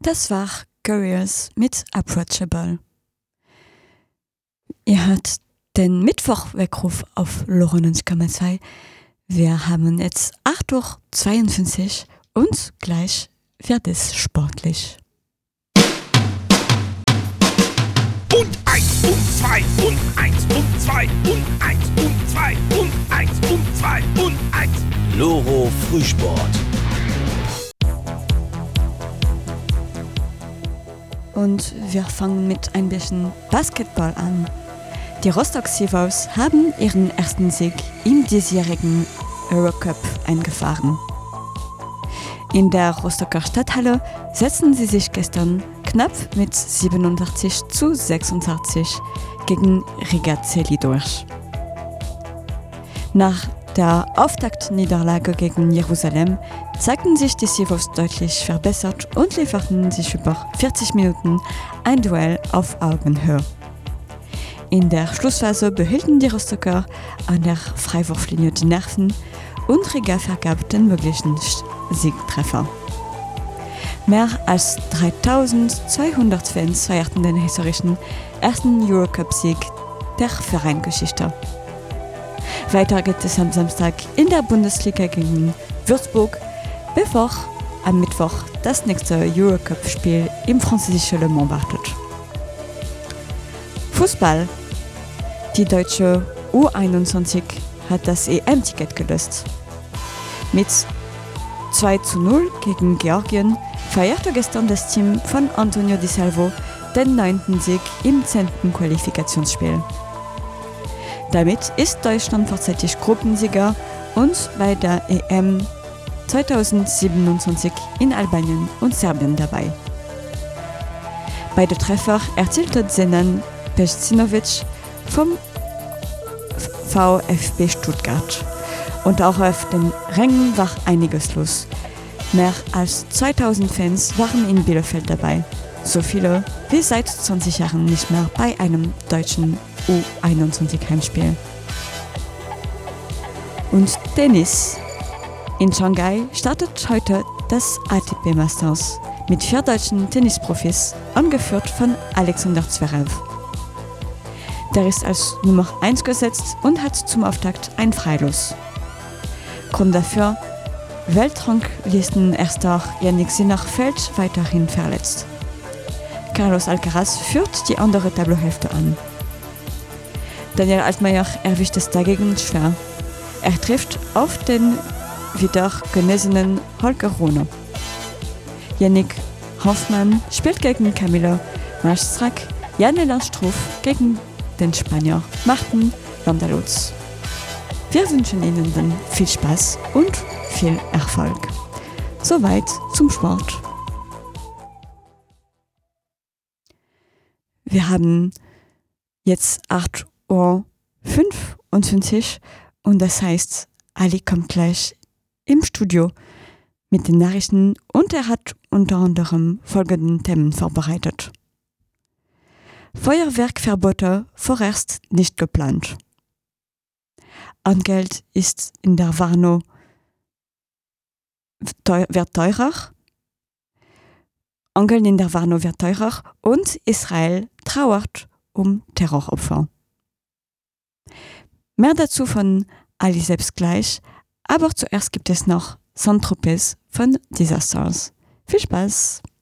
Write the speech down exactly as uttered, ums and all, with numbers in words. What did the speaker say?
Das war Gorillaz mit Approachable. Ihr hört den Mittwoch-Weckruf auf Lorenz Komma zwei. Wir haben jetzt acht Uhr zweiundfünfzig und gleich wird es sportlich. Und eins und zwei und eins und zwei und eins und zwei und eins und zwei und eins. Loro Frühsport. Und wir fangen mit ein bisschen Basketball an. Die Rostock Seawolves haben ihren ersten Sieg im diesjährigen Eurocup eingefahren. In der Rostocker Stadthalle setzten sie sich gestern knapp mit siebenundachtzig zu sechsundachtzig gegen Riga Celi durch. Nach der Auftaktniederlage gegen Jerusalem zeigten sich die Seawolves deutlich verbessert und lieferten sich über vierzig Minuten ein Duell auf Augenhöhe. In der Schlussphase behielten die Rostocker an der Freiwurflinie die Nerven und Riga vergab den möglichen Siegtreffer. Mehr als dreitausendzweihundert Fans feierten den historischen ersten Eurocup-Sieg der Vereinsgeschichte. Weiter geht es am Samstag in der Bundesliga gegen Würzburg, bevor am Mittwoch das nächste Eurocup-Spiel im französischen Le Mans wartet. Fußball. Die deutsche U einundzwanzig hat das E M-Ticket gelöst. Mit zwei zu null gegen Georgien feierte gestern das Team von Antonio Di Salvo den neunten Sieg im zehnten Qualifikationsspiel. Damit ist Deutschland vorzeitig Gruppensieger und bei der E M zweitausendsiebenundzwanzig in Albanien und Serbien dabei. Beide Treffer erzielte Zenan Pecinovic vom VfB Stuttgart. Und auch auf den Rängen war einiges los. Mehr als zweitausend Fans waren in Bielefeld dabei. So viele wie seit zwanzig Jahren nicht mehr bei einem deutschen U einundzwanzig Heimspiel. Und Tennis. In Shanghai startet heute das A T P Masters mit vier deutschen Tennisprofis, angeführt von Alexander Zverev. Der ist als Nummer eins gesetzt und hat zum Auftakt ein Freilos. Grund dafür: Weltranglisten-Erster Jannik Sinner fällt weiterhin verletzt. Carlos Alcaraz führt die andere Tableauhälfte an. Daniel Altmaier erwischt es dagegen schwer. Er trifft auf den wieder genesenen Holger Rune. Yannick Hoffmann spielt gegen Camilo Maestrak, Jan-Elan Struff gegen den Spanier Martin Landaluz. Wir wünschen Ihnen dann viel Spaß und viel Erfolg. Soweit zum Sport. Wir haben jetzt acht Uhr fünfundfünfzig und das heißt, Ali kommt gleich im Studio mit den Nachrichten und er hat unter anderem folgende Themen vorbereitet. Feuerwerkverbote vorerst nicht geplant. Angeld ist in der Warnow teuer, wird teurer. Angeld in der Warnow wird teurer und Israel trauert um Terroropfer. Mehr dazu von Ali selbst gleich, aber zuerst gibt es noch Saint-Tropez von Disasters. Viel Spaß!